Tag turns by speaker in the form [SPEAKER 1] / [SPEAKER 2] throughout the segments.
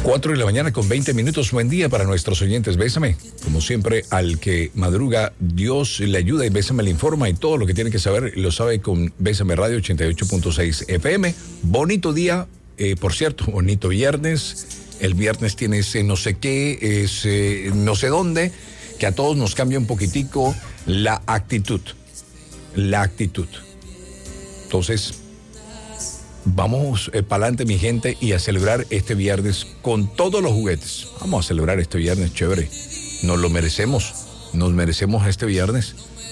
[SPEAKER 1] 4 de la mañana con 20 minutos. Buen día para nuestros oyentes. Bésame. Como siempre, al que madruga, Dios le ayuda y Bésame le informa y todo lo que tiene que saber lo sabe con Bésame Radio 88.6 FM. Bonito día, por cierto, bonito viernes. El viernes tiene ese no sé qué, ese no sé dónde, que a todos nos cambia un poquitico la actitud. La actitud. Entonces, vamos para adelante, mi gente, y a celebrar este viernes con todos los juguetes. Vamos a celebrar este viernes, chévere. Nos lo merecemos. Nos merecemos este viernes.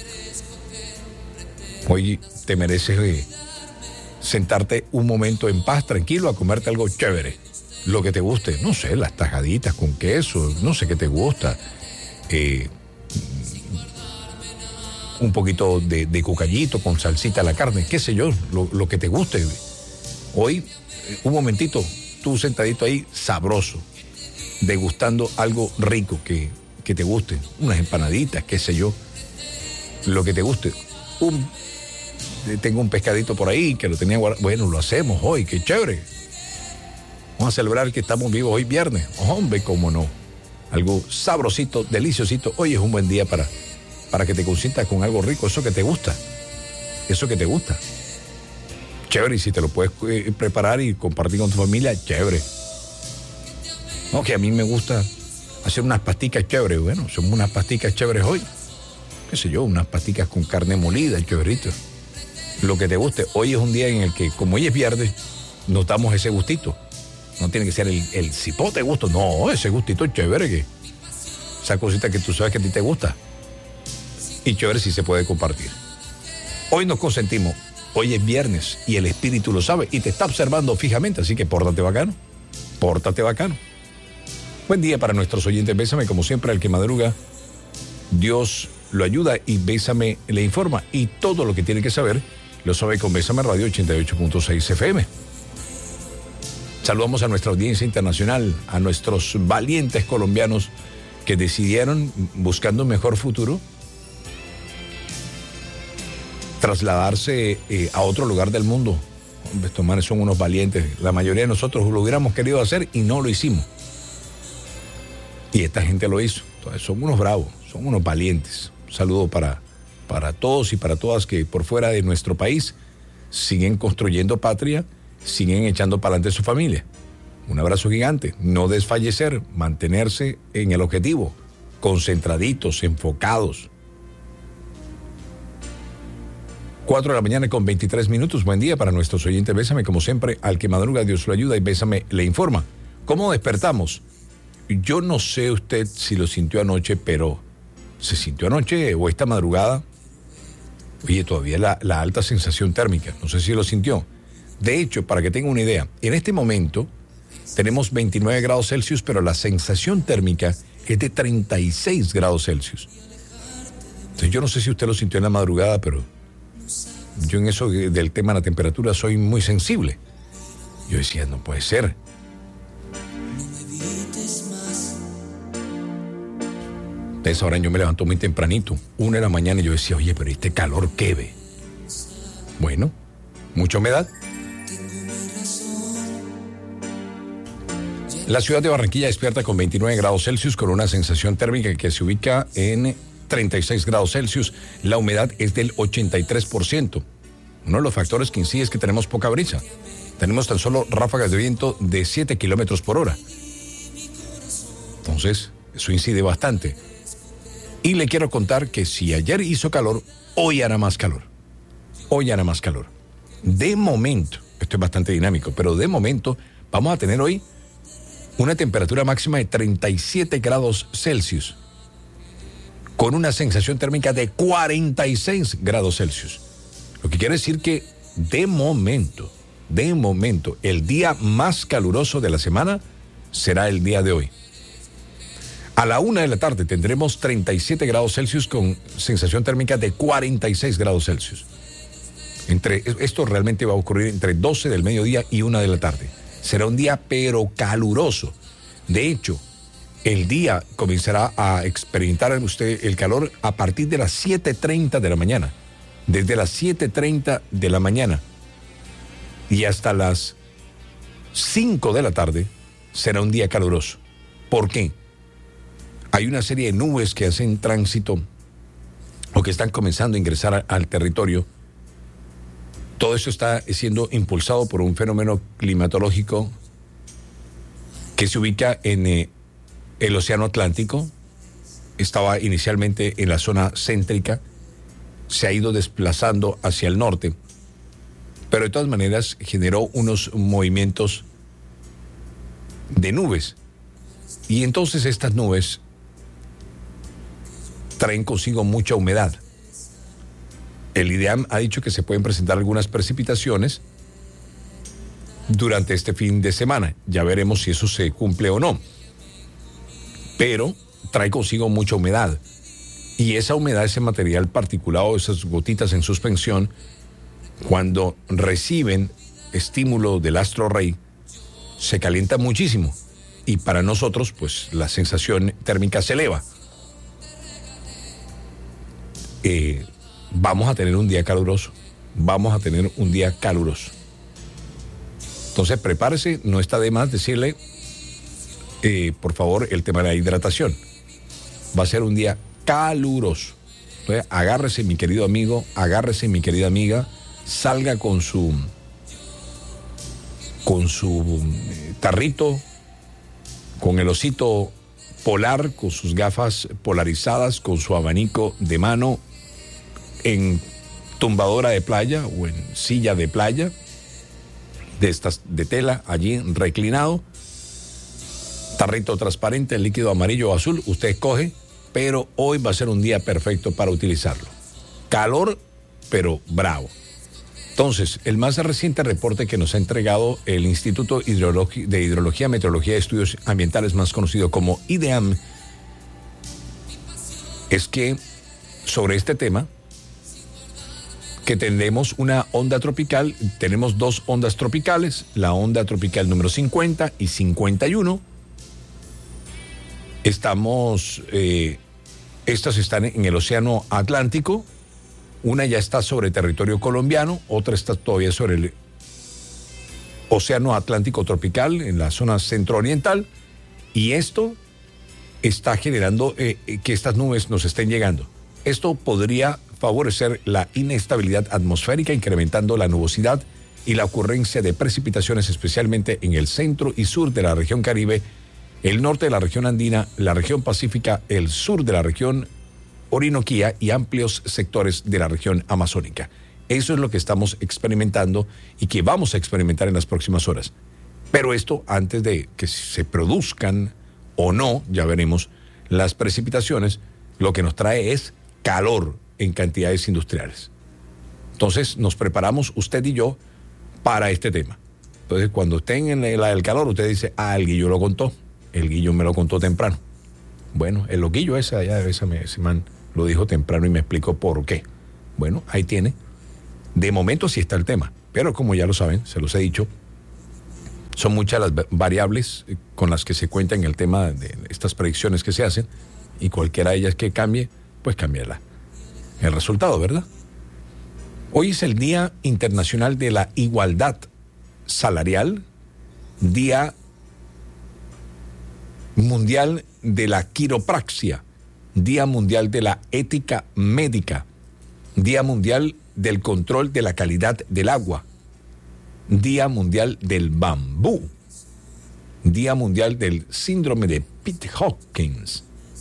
[SPEAKER 1] Hoy te mereces sentarte un momento en paz, tranquilo, a comerte algo chévere. Lo que te guste. No sé, las tajaditas con queso, no sé qué te gusta. Un poquito de cucayito con salsita a la carne, qué sé yo, lo que te guste. Hoy, un momentito, tú sentadito ahí, sabroso, degustando algo rico que te guste, unas empanaditas, qué sé yo, lo que te guste. Tengo un pescadito por ahí que lo tenía guardado. Bueno, lo hacemos hoy, qué chévere. Vamos a celebrar que estamos vivos hoy viernes. Hombre, cómo no. Algo sabrosito, deliciosito. Hoy es un buen día para que te consientas con algo rico, eso que te gusta. Eso que te gusta. Chévere, y si te lo puedes preparar y compartir con tu familia, chévere. No, que a mí me gusta hacer unas pasticas chéveres. Bueno, son unas pasticas chéveres hoy. Qué sé yo, unas pasticas con carne molida, chéverito. Lo que te guste. Hoy es un día en el que, como hoy es viernes, notamos ese gustito. No tiene que ser el cipote gusto. No, ese gustito chévere, que esa cosita que tú sabes que a ti te gusta. Y chévere si se puede compartir. Hoy nos consentimos. Hoy es viernes y el espíritu lo sabe y te está observando fijamente, así que pórtate bacano. Pórtate bacano. Buen día para nuestros oyentes. Bésame, como siempre, al que madruga, Dios lo ayuda y Bésame le informa. Y todo lo que tiene que saber lo sabe con Bésame Radio 88.6 FM. Saludamos a nuestra audiencia internacional, a nuestros valientes colombianos que decidieron, buscando un mejor futuro, trasladarse a otro lugar del mundo. Hombre, estos manes son unos valientes. La mayoría de nosotros lo hubiéramos querido hacer y no lo hicimos. Y esta gente lo hizo. Entonces, son unos bravos, son unos valientes. Un saludo para todos y para todas que por fuera de nuestro país siguen construyendo patria, siguen echando para adelante su familia. Un abrazo gigante. No desfallecer, mantenerse en el objetivo, concentraditos, enfocados. 4 de la mañana con 23 minutos. Buen día para nuestros oyentes. Bésame, como siempre, al que madruga, Dios lo ayuda y Bésame le informa. ¿Cómo despertamos? Yo no sé usted si lo sintió anoche, pero ¿se sintió anoche o esta madrugada? Oye, todavía la alta sensación térmica. No sé si lo sintió. De hecho, para que tenga una idea, en este momento tenemos 29 grados Celsius, pero la sensación térmica es de 36 grados Celsius. Entonces, yo no sé si usted lo sintió en la madrugada, pero yo en eso del tema de la temperatura soy muy sensible. Yo decía, no puede ser. Entonces ahora yo me levanto muy tempranito, 1 de la mañana, y yo decía, oye, pero este calor, ¿qué ve? Bueno, mucha humedad. La ciudad de Barranquilla despierta con 29 grados Celsius con una sensación térmica que se ubica en 36 grados Celsius. La humedad es del 83%. Uno de los factores que incide es que tenemos poca brisa. Tenemos tan solo ráfagas de viento de 7 kilómetros por hora. Entonces, eso incide bastante. Y le quiero contar que si ayer hizo calor, hoy hará más calor. Hoy hará más calor. De momento, esto es bastante dinámico, pero de momento vamos a tener hoy una temperatura máxima de 37 grados Celsius, con una sensación térmica de 46 grados Celsius. Lo que quiere decir que de momento, el día más caluroso de la semana será el día de hoy. A la 1 de la tarde tendremos 37 grados Celsius con sensación térmica de 46 grados Celsius. Esto realmente va a ocurrir entre 12 del mediodía y 1 de la tarde. Será un día pero caluroso. De hecho, el día comenzará a experimentar usted el calor a partir de las 7:30 de la mañana. Desde las 7:30 de la mañana y hasta las 5 de la tarde será un día caluroso. ¿Por qué? Hay una serie de nubes que hacen tránsito o que están comenzando a ingresar al territorio. Todo eso está siendo impulsado por un fenómeno climatológico que se ubica en el Océano Atlántico. Estaba inicialmente en la zona céntrica, se ha ido desplazando hacia el norte, pero de todas maneras generó unos movimientos de nubes. Y entonces estas nubes traen consigo mucha humedad. El IDEAM ha dicho que se pueden presentar algunas precipitaciones durante este fin de semana. Ya veremos si eso se cumple o no. Pero trae consigo mucha humedad. Y esa humedad, ese material particulado, esas gotitas en suspensión, cuando reciben estímulo del astro rey, se calienta muchísimo. Y para nosotros, pues, la sensación térmica se eleva. Vamos a tener un día caluroso. Vamos a tener un día caluroso. Entonces, prepárese. No está de más decirle, por favor, el tema de la hidratación. Va a ser un día caluroso. Entonces, agárrese, mi querido amigo, agárrese, mi querida amiga, salga con su tarrito, con el osito polar, con sus gafas polarizadas, con su abanico de mano, en tumbadora de playa o en silla de playa, de estas de tela, allí reclinado, tarrito transparente, líquido amarillo o azul, usted escoge, pero hoy va a ser un día perfecto para utilizarlo. Calor, pero bravo. Entonces, el más reciente reporte que nos ha entregado el Instituto de Hidrología, Meteorología y Estudios Ambientales, más conocido como IDEAM, es que sobre este tema, que tenemos una onda tropical, tenemos dos ondas tropicales, la onda tropical número 50 y 51. Estas están en el Océano Atlántico. Una ya está sobre territorio colombiano, otra está todavía sobre el Océano Atlántico tropical, en la zona centro-oriental, y esto está generando que estas nubes nos estén llegando. Esto podría favorecer la inestabilidad atmosférica, incrementando la nubosidad y la ocurrencia de precipitaciones, especialmente en el centro y sur de la región Caribe, el norte de la región andina, la región pacífica, el sur de la región Orinoquía y amplios sectores de la región amazónica. Eso es lo que estamos experimentando y que vamos a experimentar en las próximas horas. Pero esto, antes de que se produzcan o no, ya veremos, las precipitaciones, lo que nos trae es calor en cantidades industriales. Entonces nos preparamos usted y yo para este tema. Entonces cuando estén en la del calor, usted dice, el Guillo lo contó, el Guillo me lo contó temprano. Bueno, el loquillo ese man lo dijo temprano y me explicó por qué. Bueno, ahí tiene. De momento sí está el tema, pero como ya lo saben, se los he dicho, son muchas las variables con las que se cuenta en el tema de estas predicciones que se hacen, y cualquiera de ellas que cambie, pues cámbiala. El resultado, ¿verdad? Hoy es el Día Internacional de la Igualdad Salarial, Día Mundial de la Quiropraxia, Día Mundial de la Ética Médica, Día Mundial del Control de la Calidad del Agua, Día Mundial del Bambú, Día Mundial del Síndrome de Pitt-Hopkins.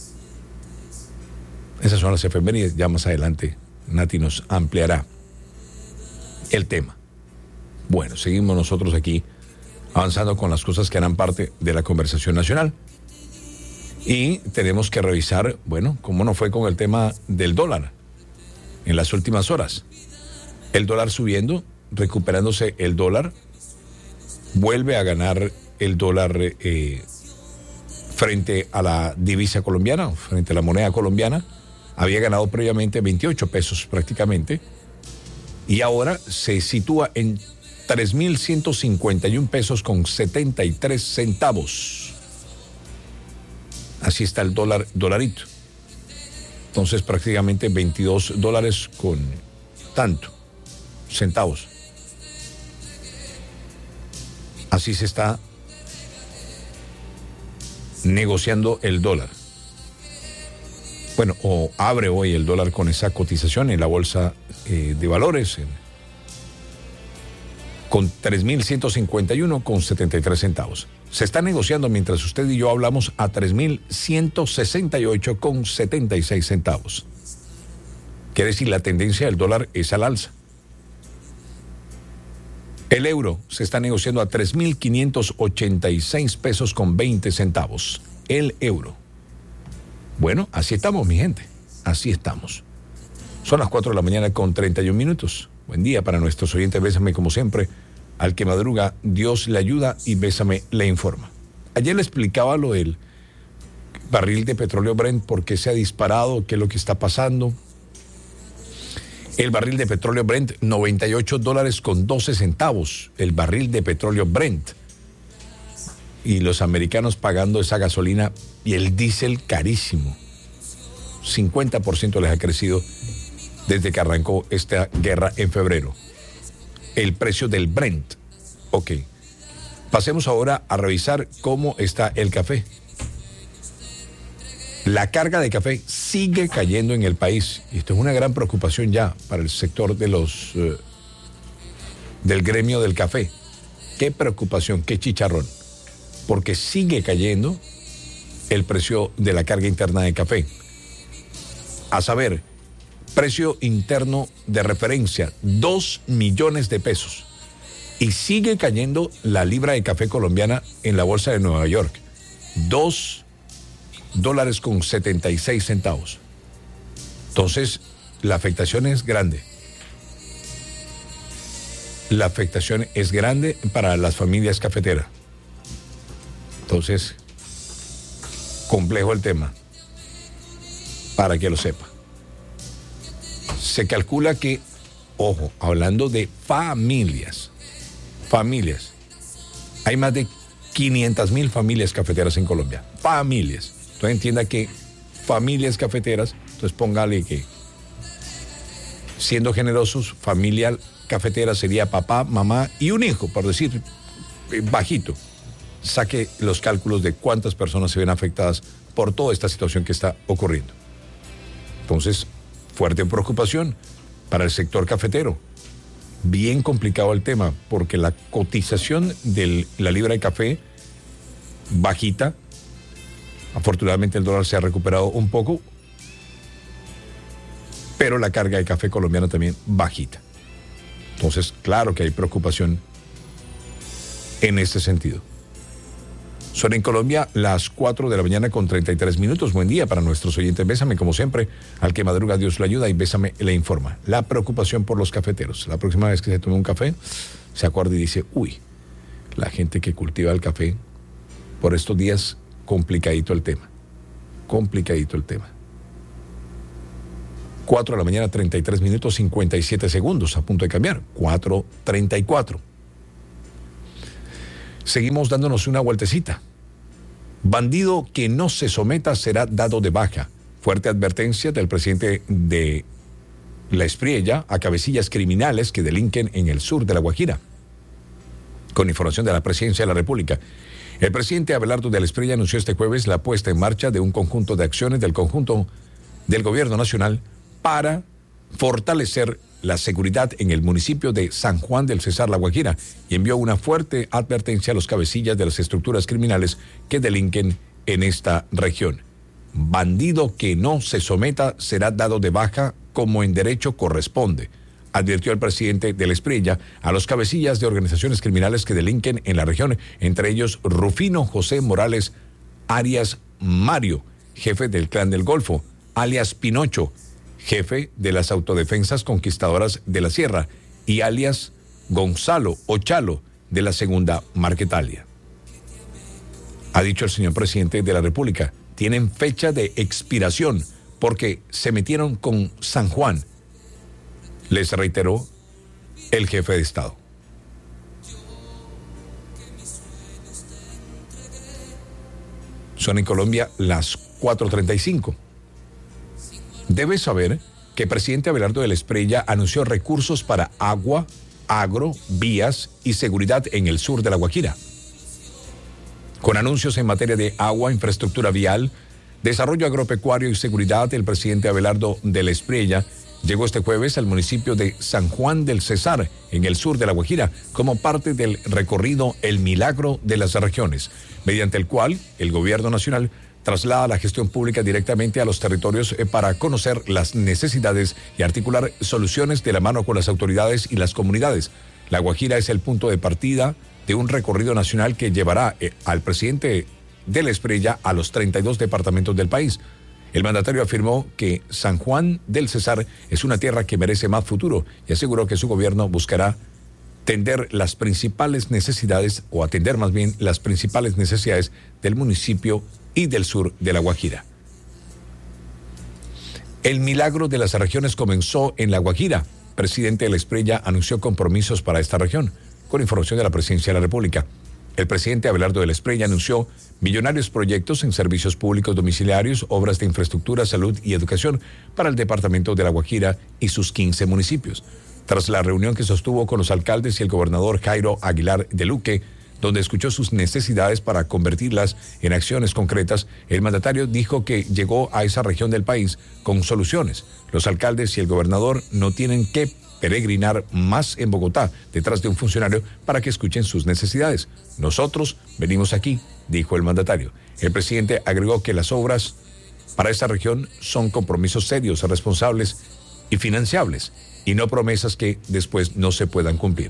[SPEAKER 1] Esas son las efemérides. Ya más adelante Nati nos ampliará el tema. Bueno, seguimos nosotros aquí avanzando con las cosas que harán parte de la conversación nacional. Y tenemos que revisar, bueno, cómo nos fue con el tema del dólar en las últimas horas. El dólar subiendo, recuperándose el dólar. Vuelve a ganar el dólar frente a la divisa colombiana, frente a la moneda colombiana. Había ganado previamente 28 pesos prácticamente. Y ahora se sitúa en 3.151 pesos con 73 centavos. Así está el dolarito. Entonces prácticamente 22 dólares con tanto centavos. Así se está negociando el dólar. Bueno, o abre hoy el dólar con esa cotización en la bolsa de valores con 3.151,73 centavos. Se está negociando mientras usted y yo hablamos a 3.168,76 centavos. Quiere decir, la tendencia del dólar es al alza. El euro se está negociando a 3.586 pesos con 20 centavos. El euro. Bueno, así estamos, mi gente. Así estamos. Son las 4 de la mañana con 31 minutos. Buen día para nuestros oyentes. Bésame como siempre. Al que madruga, Dios le ayuda y Bésame le informa. Ayer le explicaba lo del barril de petróleo Brent, por qué se ha disparado, qué es lo que está pasando. El barril de petróleo Brent, $98.12. El barril de petróleo Brent. Y los americanos pagando esa gasolina y el diésel carísimo. 50% les ha crecido desde que arrancó esta guerra en febrero. El precio del Brent. Ok. Pasemos ahora a revisar cómo está el café. La carga de café sigue cayendo en el país. Y esto es una gran preocupación ya para el sector de del gremio del café. Qué preocupación, qué chicharrón. Porque sigue cayendo el precio de la carga interna de café. A saber, precio interno de referencia, 2 millones de pesos. Y sigue cayendo la libra de café colombiana en la bolsa de Nueva York. $2.76. Entonces, la afectación es grande. La afectación es grande para las familias cafeteras. Entonces, complejo el tema, para que lo sepa. Se calcula que, ojo, hablando de familias, hay más de 500,000 familias cafeteras en Colombia. Familias. Entonces entienda que familias cafeteras, entonces póngale que, siendo generosos, familia cafetera sería papá, mamá y un hijo, por decir bajito. Saque los cálculos de cuántas personas se ven afectadas por toda esta situación que está ocurriendo. Entonces, fuerte preocupación para el sector cafetero. Bien complicado el tema, porque la cotización de la libra de café bajita. Afortunadamente el dólar se ha recuperado un poco, pero la carga de café colombiana también bajita. Entonces, claro que hay preocupación en ese sentido. Son en Colombia las 4 de la mañana con 33 minutos. Buen día para nuestros oyentes. Bésame, como siempre, al que madruga Dios le ayuda y Bésame le informa. La preocupación por los cafeteros. La próxima vez que se tome un café, se acuerda y dice, uy, la gente que cultiva el café, por estos días, complicadito el tema. 4 de la mañana, 33 minutos, 57 segundos, a punto de cambiar. 4:34. Seguimos dándonos una vueltecita. Bandido que no se someta será dado de baja. Fuerte advertencia del presidente de la Espriella a cabecillas criminales que delinquen en el sur de La Guajira. Con información de la Presidencia de la República. El presidente Abelardo de la Espriella anunció este jueves la puesta en marcha de un conjunto de acciones del conjunto del Gobierno Nacional para fortalecer la seguridad en el municipio de San Juan del Cesar, La Guajira, y envió una fuerte advertencia a los cabecillas de las estructuras criminales que delinquen en esta región. Bandido que no se someta será dado de baja como en derecho corresponde, advirtió el presidente de la Espriella a los cabecillas de organizaciones criminales que delinquen en la región, entre ellos Rufino José Morales Arias Mario, jefe del Clan del Golfo, alias Pinocho, jefe de las Autodefensas Conquistadoras de la Sierra, y alias Gonzalo Ochalo, de la Segunda Marquetalia. Ha dicho el señor presidente de la República, tienen fecha de expiración porque se metieron con San Juan, les reiteró el jefe de Estado. Son en Colombia las 4:35. Debes saber que el presidente Abelardo de la Espriella anunció recursos para agua, agro, vías y seguridad en el sur de La Guajira. Con anuncios en materia de agua, infraestructura vial, desarrollo agropecuario y seguridad, el presidente Abelardo del Espriella llegó este jueves al municipio de San Juan del Cesar, en el sur de La Guajira, como parte del recorrido El Milagro de las Regiones, mediante el cual el gobierno nacional traslada la gestión pública directamente a los territorios para conocer las necesidades y articular soluciones de la mano con las autoridades y las comunidades. La Guajira es el punto de partida de un recorrido nacional que llevará al presidente del Espriella a los 32 departamentos del país. El mandatario afirmó que San Juan del Cesar es una tierra que merece más futuro y aseguró que su gobierno buscará atender las principales necesidades del municipio y del sur de La Guajira. El milagro de las regiones comenzó en La Guajira. Presidente del Espriella anunció compromisos para esta región. Con información de la Presidencia de la República, el presidente Abelardo del Espriella anunció millonarios proyectos en servicios públicos domiciliarios, obras de infraestructura, salud y educación para el departamento de La Guajira y sus 15 municipios. Tras la reunión que sostuvo con los alcaldes y el gobernador Jairo Aguilar de Luque, donde escuchó sus necesidades para convertirlas en acciones concretas, el mandatario dijo que llegó a esa región del país con soluciones. Los alcaldes y el gobernador no tienen que peregrinar más en Bogotá detrás de un funcionario para que escuchen sus necesidades. Nosotros venimos aquí, dijo el mandatario. El presidente agregó que las obras para esta región son compromisos serios, responsables y financiables, y no promesas que después no se puedan cumplir.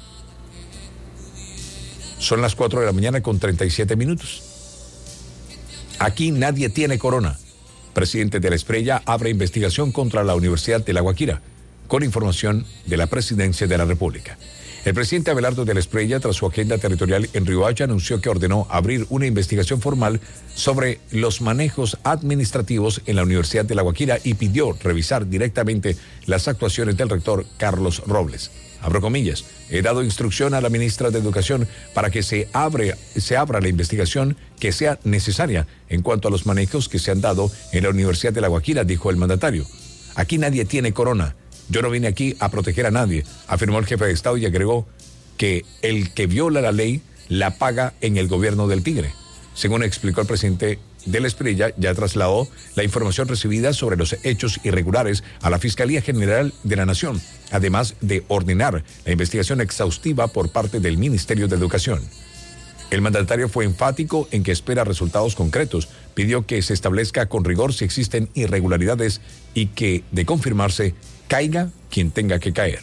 [SPEAKER 1] Son las 4 de la mañana con 37 minutos. Aquí nadie tiene corona. Presidente de la Espriella abre investigación contra la Universidad de La Guajira, con información de la Presidencia de la República. El presidente Abelardo del Espriella, tras su agenda territorial en Riohacha, anunció que ordenó abrir una investigación formal sobre los manejos administrativos en la Universidad de La Guajira y pidió revisar directamente las actuaciones del rector Carlos Robles. Abro comillas, he dado instrucción a la ministra de Educación para que se abra la investigación que sea necesaria en cuanto a los manejos que se han dado en la Universidad de La Guajira, dijo el mandatario. Aquí nadie tiene corona. Yo no vine aquí a proteger a nadie, afirmó el jefe de Estado y agregó que el que viola la ley la paga en el gobierno del Tigre. Según explicó el presidente del Espriella, ya trasladó la información recibida sobre los hechos irregulares a la Fiscalía General de la Nación, además de ordenar la investigación exhaustiva por parte del Ministerio de Educación. El mandatario fue enfático en que espera resultados concretos, pidió que se establezca con rigor si existen irregularidades y que, de confirmarse, caiga quien tenga que caer.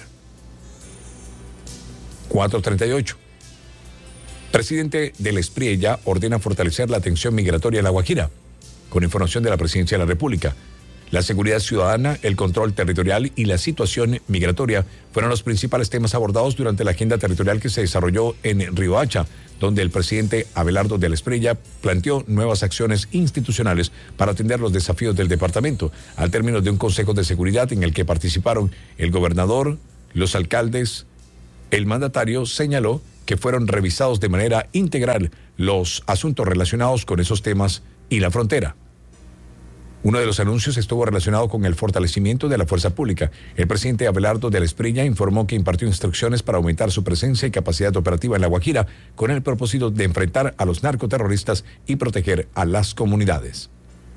[SPEAKER 1] 4:38. Presidente del Espriella ordena fortalecer la atención migratoria en La Guajira. Con información de la Presidencia de la República, la seguridad ciudadana, el control territorial y la situación migratoria fueron los principales temas abordados durante la agenda territorial que se desarrolló en Riohacha, donde el presidente Abelardo del Espriella planteó nuevas acciones institucionales para atender los desafíos del departamento, al término de un consejo de seguridad en el que participaron el gobernador, los alcaldes. El mandatario señaló que fueron revisados de manera integral los asuntos relacionados con esos temas y la frontera. Uno de los anuncios estuvo relacionado con el fortalecimiento de la fuerza pública. El presidente Abelardo del Espriella informó que impartió instrucciones para aumentar su presencia y capacidad operativa en La Guajira con el propósito de enfrentar a los narcoterroristas y proteger a las comunidades.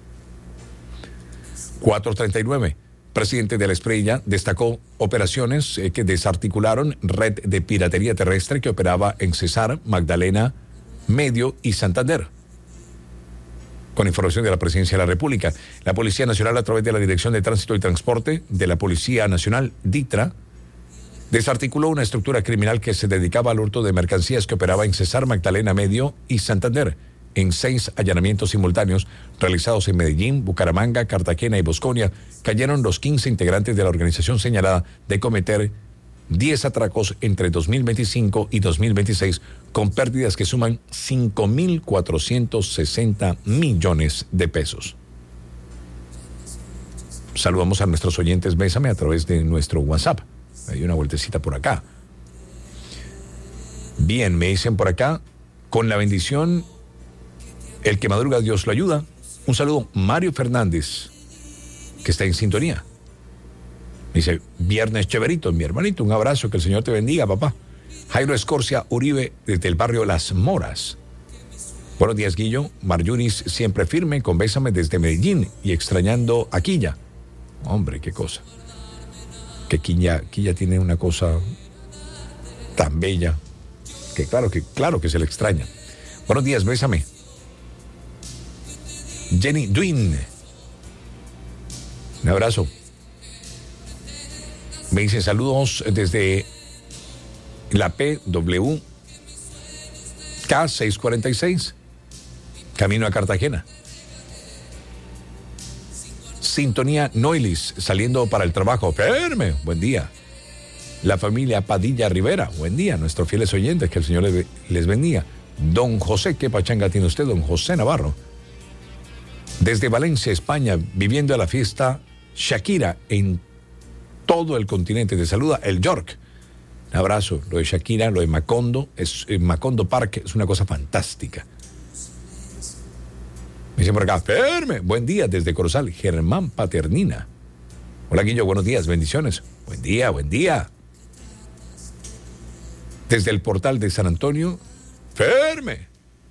[SPEAKER 1] 4:39. Presidente del Espriella destacó operaciones que desarticularon red de piratería terrestre que operaba en Cesar, Magdalena, Medio y Santander. Con información de la Presidencia de la República, la Policía Nacional, a través de la Dirección de Tránsito y Transporte de la Policía Nacional, DITRA, desarticuló una estructura criminal que se dedicaba al hurto de mercancías que operaba en Cesar, Magdalena, Medio y Santander. En 6 allanamientos simultáneos realizados en Medellín, Bucaramanga, Cartagena y Bosconia, cayeron los 15 integrantes de la organización señalada de cometer 10 atracos entre 2025 y 2026, con pérdidas que suman 5.460 millones de pesos. Saludamos a nuestros oyentes, bésame, a través de nuestro WhatsApp. Hay una vueltecita por acá. Bien, me dicen por acá, con la bendición, el que madruga Dios lo ayuda. Un saludo, Mario Fernández, que está en sintonía. Dice, viernes chéverito, mi hermanito, un abrazo, que el Señor te bendiga, papá. Jairo Escorcia Uribe, desde el barrio Las Moras. Buenos días, Guillo. Marjuris siempre firme, con bésame desde Medellín y extrañando a Quilla. Hombre, qué cosa. Que Quilla tiene una cosa tan bella que claro que se le extraña. Buenos días, bésame. Jenny Duin. Un abrazo. Me dice saludos desde la PW K646, camino a Cartagena. Sintonía Noilis, saliendo para el trabajo. Firme, buen día. La familia Padilla Rivera, buen día. Nuestros fieles oyentes, que el Señor les bendiga. Don José, ¿qué pachanga tiene usted? Don José Navarro. Desde Valencia, España, viviendo la fiesta Shakira en todo el continente. Te saluda el York. Un abrazo. Lo de Shakira, lo de Macondo, Macondo Park es una cosa fantástica. Me dicen por acá, firme. Buen día desde Corozal, Germán Paternina. Hola, Guillo, buenos días, bendiciones. Buen día, buen día. Desde el portal de San Antonio, firme.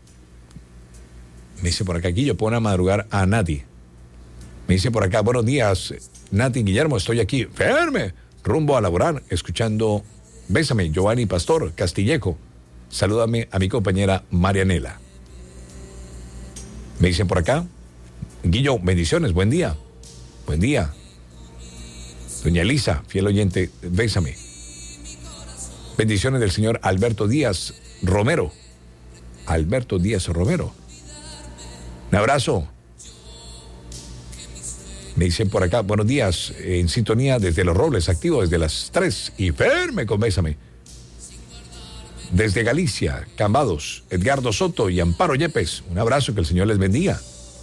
[SPEAKER 1] Me dice por acá, Guillo, pon a madrugar a Nati. Me dice por acá, buenos días, Nati Guillermo, estoy aquí, firme, rumbo a laborar, escuchando Bésame, Giovanni Pastor, Castillejo. Salúdame a mi compañera Marianela. Me dicen por acá, Guillo, bendiciones, buen día. Buen día. Doña Elisa, fiel oyente, bésame. Bendiciones del señor Alberto Díaz Romero. Alberto Díaz Romero. Un abrazo. Me dicen por acá, buenos días, en sintonía desde Los Robles, activo desde las 3 y firme con Bésame. Desde Galicia, Cambados, Edgardo Soto y Amparo Yepes, un abrazo, que el Señor les bendiga.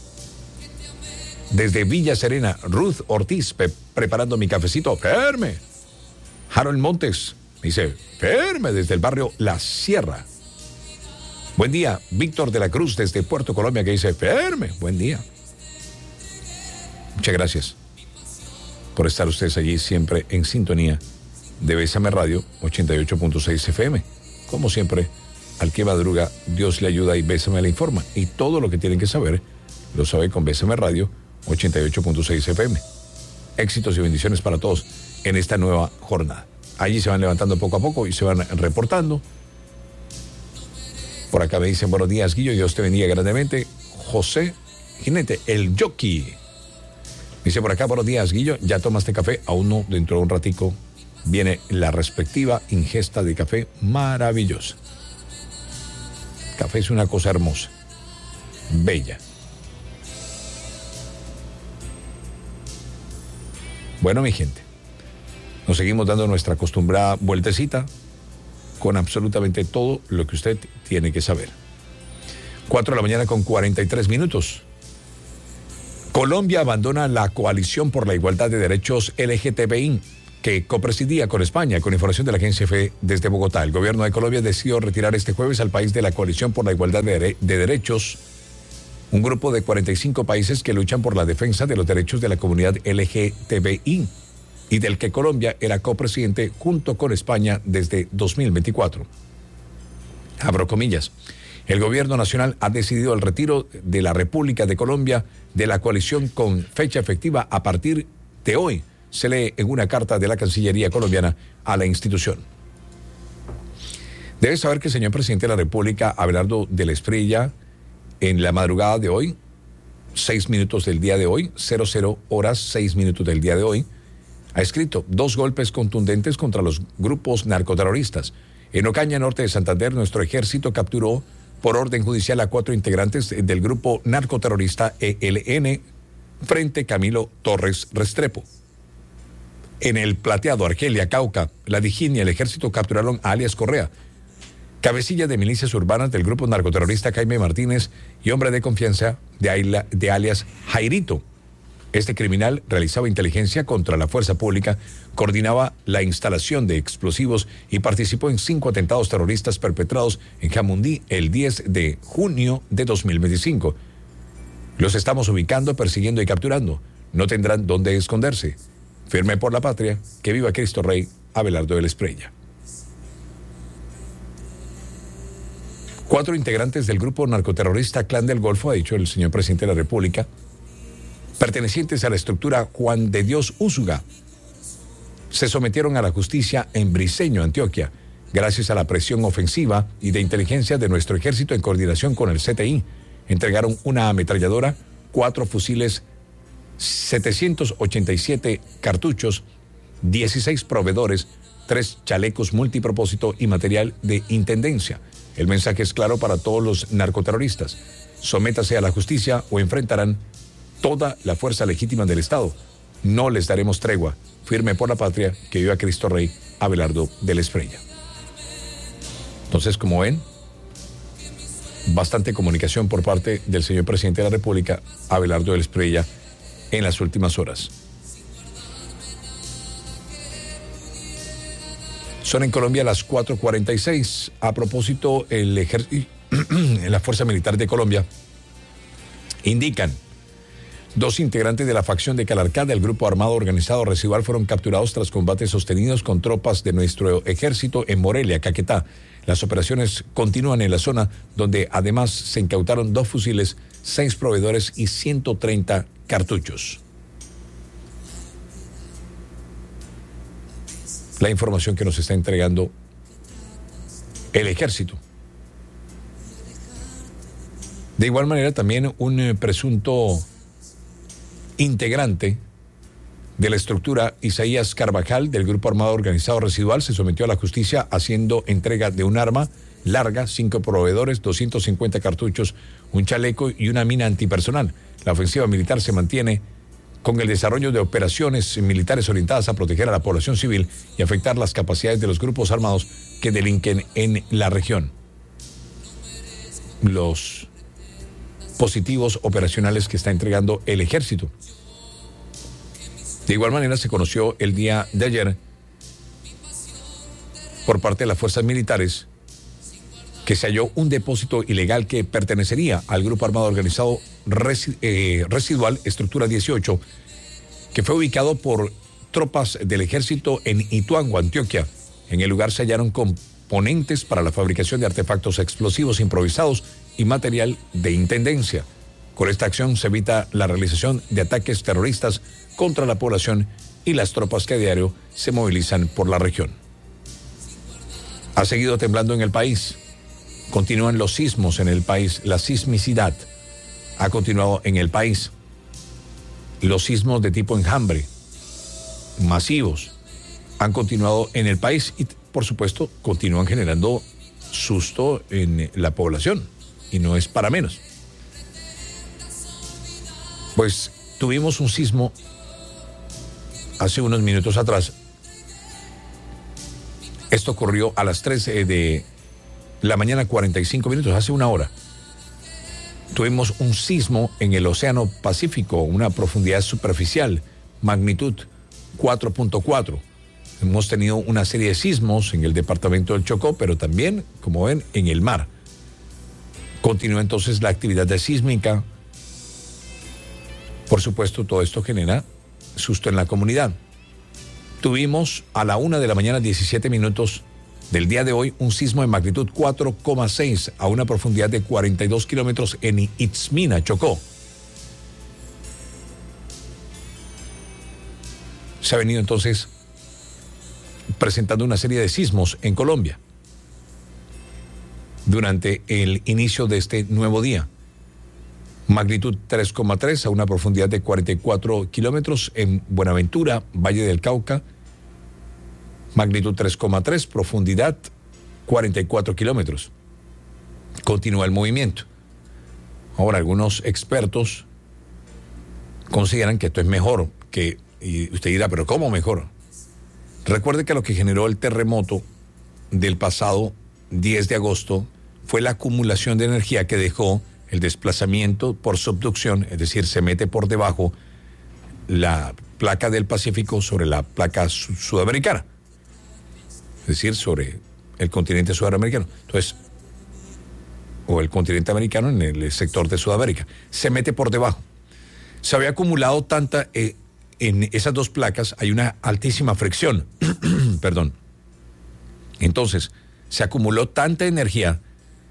[SPEAKER 1] Desde Villa Serena, Ruth Ortiz, preparando mi cafecito, firme. Harold Montes, me dice, firme, desde el barrio La Sierra. Buen día, Víctor de la Cruz, desde Puerto Colombia, que dice, firme, buen día. Muchas gracias por estar ustedes allí siempre en sintonía de Bésame Radio 88.6 FM. Como siempre, al que madruga, Dios le ayuda y Bésame le informa. Y todo lo que tienen que saber, lo sabe con Bésame Radio 88.6 FM. Éxitos y bendiciones para todos en esta nueva jornada. Allí se van levantando poco a poco y se van reportando. Por acá me dicen, buenos días, Guillo, Dios te bendiga grandemente. José Jinete, el jockey. Dice por acá, buenos días, Guillo, ¿ya tomaste café? Aún no, dentro de un ratico viene la respectiva ingesta de café maravillosa. Café es una cosa hermosa, bella. Bueno, mi gente, nos seguimos dando nuestra acostumbrada vueltecita con absolutamente todo lo que usted tiene que saber. 4 de la mañana con 43 minutos. Colombia abandona la coalición por la igualdad de derechos LGTBI que copresidía con España. Con información de la agencia EFE desde Bogotá, el gobierno de Colombia decidió retirar este jueves al país de la coalición por la igualdad de derechos, un grupo de 45 países que luchan por la defensa de los derechos de la comunidad LGTBI y del que Colombia era copresidente junto con España desde 2024. Abro comillas. El gobierno nacional ha decidido el retiro de la República de Colombia de la coalición con fecha efectiva a partir de hoy, se lee en una carta de la Cancillería colombiana a la institución. Debe saber que el señor presidente de la República, Abelardo de la Espriella, en la madrugada de hoy, 6 minutos del día de hoy, 00 horas, 6 minutos del día de hoy, ha escrito 2 golpes contundentes contra los grupos narcoterroristas. En Ocaña, norte de Santander, nuestro ejército capturó por orden judicial a 4 integrantes del grupo narcoterrorista ELN, Frente Camilo Torres Restrepo. En el Plateado, Argelia, Cauca, La Dijín y el ejército capturaron a alias Correa, cabecilla de milicias urbanas del grupo narcoterrorista Jaime Martínez y hombre de confianza de alias Jairito. Este criminal realizaba inteligencia contra la fuerza pública, coordinaba la instalación de explosivos y participó en 5 atentados terroristas perpetrados en Jamundí el 10 de junio de 2025. Los estamos ubicando, persiguiendo y capturando. No tendrán dónde esconderse. Firme por la patria, que viva Cristo Rey, Abelardo de la Espriella. 4 integrantes del grupo narcoterrorista Clan del Golfo, ha dicho el señor presidente de la República, pertenecientes a la estructura Juan de Dios Úsuga, se sometieron a la justicia en Briceño, Antioquia, gracias a la presión ofensiva y de inteligencia de nuestro ejército en coordinación con el CTI. Entregaron una ametralladora, 4 fusiles, 787 cartuchos, 16 proveedores, 3 chalecos multipropósito y material de intendencia. El mensaje es claro para todos los narcoterroristas. Sométase a la justicia o enfrentarán toda la fuerza legítima del Estado. No les daremos tregua. Firme por la patria, que viva Cristo Rey, Abelardo de la Espriella. Entonces, como ven, bastante comunicación por parte del señor presidente de la República, Abelardo de la Espriella, en las últimas horas. Son en Colombia las 4:46. A propósito, la Fuerza Militar de Colombia indican: 2 integrantes de la facción de Calarcá del Grupo Armado Organizado Residual fueron capturados tras combates sostenidos con tropas de nuestro ejército en Morelia, Caquetá. Las operaciones continúan en la zona, donde además se incautaron 2 fusiles, 6 proveedores y 130 cartuchos. La información que nos está entregando el ejército. De igual manera, también un presunto integrante de la estructura Isaías Carvajal del Grupo Armado Organizado Residual se sometió a la justicia haciendo entrega de un arma larga, 5 proveedores, 250 cartuchos, un chaleco y una mina antipersonal. La ofensiva militar se mantiene con el desarrollo de operaciones militares orientadas a proteger a la población civil y afectar las capacidades de los grupos armados que delinquen en la región. Los positivos operacionales que está entregando el ejército. De igual manera, se conoció el día de ayer por parte de las fuerzas militares que se halló un depósito ilegal que pertenecería al Grupo Armado Organizado Residual Estructura 18, que fue ubicado por tropas del ejército en Ituango, Antioquia. En el lugar se hallaron componentes para la fabricación de artefactos explosivos improvisados y material de intendencia. Con esta acción se evita la realización de ataques terroristas contra la población y las tropas que a diario se movilizan por la región. Ha seguido temblando en el país. Continúan los sismos en el país. La sismicidad ha continuado en el país. Los sismos de tipo enjambre, masivos, han continuado en el país y, por supuesto, continúan generando susto en la población. Y no es para menos. Pues tuvimos un sismo hace unos minutos atrás. Esto ocurrió a las 3 de la mañana, 45 minutos, hace una hora. Tuvimos un sismo en el Océano Pacífico, una profundidad superficial, magnitud 4.4. Hemos tenido una serie de sismos en el departamento del Chocó, pero también, como ven, en el mar. Continúa entonces la actividad sísmica. Por supuesto, todo esto genera susto en la comunidad. Tuvimos a la 1 de la mañana, 17 minutos del día de hoy, un sismo de magnitud 4,6 a una profundidad de 42 kilómetros en Itzmina, Chocó. Se ha venido entonces presentando una serie de sismos en Colombia durante el inicio de este nuevo día. Magnitud 3,3 a una profundidad de 44 kilómetros en Buenaventura, Valle del Cauca. Magnitud 3,3, profundidad 44 kilómetros. Continúa el movimiento. Ahora, algunos expertos consideran que esto es mejor, y usted dirá, ¿pero cómo mejor? Recuerde que lo que generó el terremoto del pasado 10 de agosto fue la acumulación de energía que dejó el desplazamiento por subducción, es decir, se mete por debajo la placa del Pacífico sobre la placa sudamericana, es decir, sobre el continente sudamericano. Entonces, o el continente americano en el sector de Sudamérica, se mete por debajo. Se había acumulado tanta, en esas dos placas hay una altísima fricción, perdón. Entonces, se acumuló tanta energía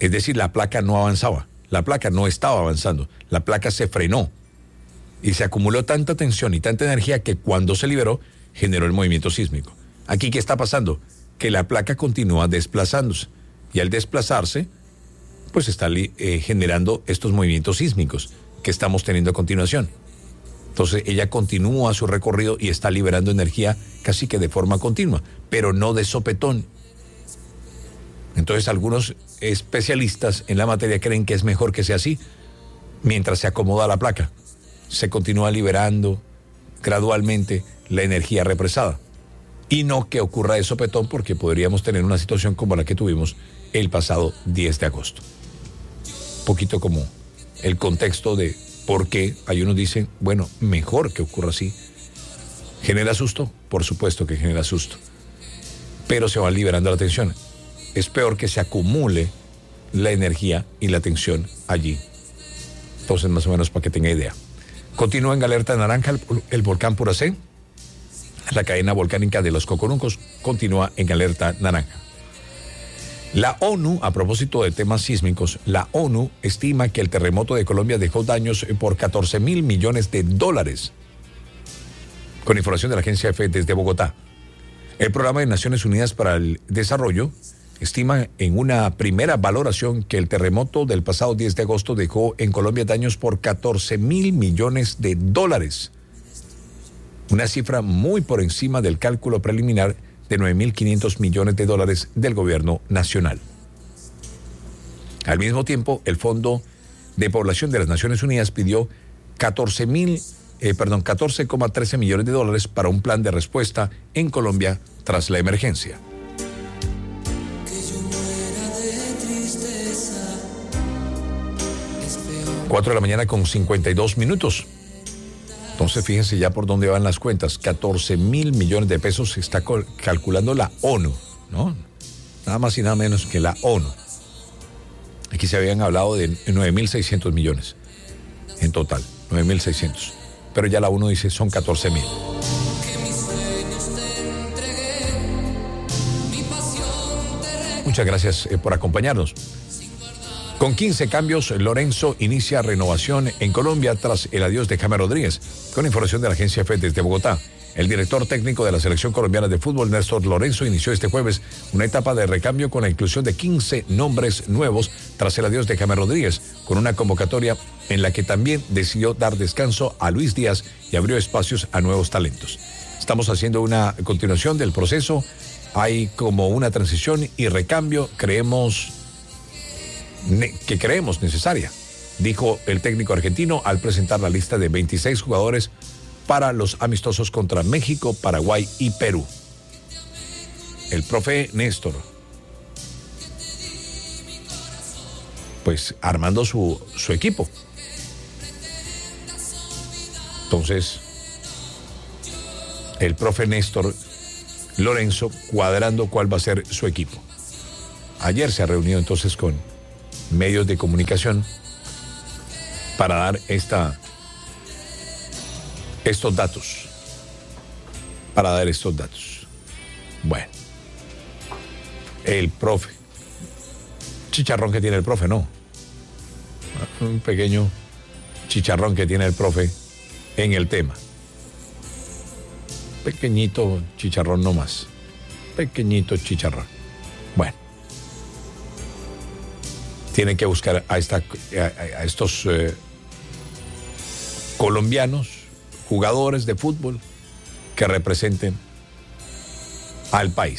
[SPEAKER 1] Es decir, la placa no avanzaba, la placa no estaba avanzando, la placa se frenó y se acumuló tanta tensión y tanta energía que cuando se liberó generó el movimiento sísmico. Aquí, ¿qué está pasando? Que la placa continúa desplazándose y al desplazarse, pues está generando estos movimientos sísmicos que estamos teniendo a continuación. Entonces ella continúa su recorrido y está liberando energía casi que de forma continua, pero no de sopetón. Entonces algunos especialistas en la materia creen que es mejor que sea así, mientras se acomoda la placa. Se continúa liberando gradualmente la energía represada. Y no que ocurra de sopetón, porque podríamos tener una situación como la que tuvimos el pasado 10 de agosto. Un poquito como el contexto de por qué hay unos dicen, bueno, mejor que ocurra así. ¿Genera susto? Por supuesto que genera susto. Pero se va liberando la tensión. Es peor que se acumule la energía y la tensión allí. Entonces, más o menos para que tenga idea. Continúa en alerta naranja el volcán Puracé. La cadena volcánica de los Coconuncos continúa en alerta naranja. La ONU, a propósito de temas sísmicos, la ONU estima que el terremoto de Colombia dejó daños por 14.000 millones de dólares. Con información de la agencia EFE desde Bogotá. El Programa de Naciones Unidas para el Desarrollo estima en una primera valoración que el terremoto del pasado 10 de agosto dejó en Colombia daños por 14.000 millones de dólares. Una cifra muy por encima del cálculo preliminar de 9.500 millones de dólares del gobierno nacional. Al mismo tiempo, el Fondo de Población de las Naciones Unidas pidió 14,13 millones de dólares para un plan de respuesta en Colombia tras la emergencia. 4 de la mañana con 52 minutos. Entonces, fíjense ya por dónde van las cuentas. 14.000 millones de pesos se está calculando la ONU, ¿no? Nada más y nada menos que la ONU. Aquí se habían hablado de 9.600 millones en total, 9.600. Pero ya la ONU dice son 14.000. Muchas gracias por acompañarnos. Con 15 cambios, Lorenzo inicia renovación en Colombia tras el adiós de James Rodríguez. Con información de la agencia EFE desde Bogotá. El director técnico de la selección colombiana de fútbol, Néstor Lorenzo, inició este jueves una etapa de recambio con la inclusión de 15 nombres nuevos tras el adiós de James Rodríguez, con una convocatoria en la que también decidió dar descanso a Luis Díaz y abrió espacios a nuevos talentos. Estamos haciendo una continuación del proceso. Hay como una transición y recambio, creemos necesaria, dijo el técnico argentino al presentar la lista de 26 jugadores para los amistosos contra México, Paraguay y Perú. El profe Néstor, pues armando su equipo. Entonces, el profe Néstor Lorenzo cuadrando cuál va a ser su equipo. Ayer se ha reunido entonces con medios de comunicación para dar estos datos. Bueno, el profe, chicharrón que tiene el profe, ¿no? Un pequeño chicharrón que tiene el profe en el tema. Pequeñito chicharrón nomás. Pequeñito chicharrón. Bueno. Tienen que buscar a estos colombianos, jugadores de fútbol, que representen al país.